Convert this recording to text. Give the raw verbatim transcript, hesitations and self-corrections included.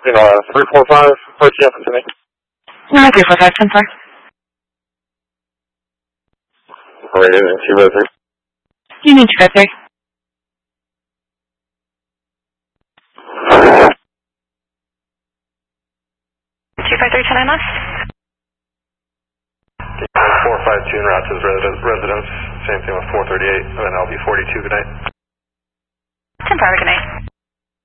You know, uh, three four five, where's the effort today? No, three four five, ten four. Alright, and two by three. You need two by three. Two five three, ten nine left. four five two en route to his residence, residence. Same thing with four thirty-eight, and then I'll be forty-two, good night. ten four, good night.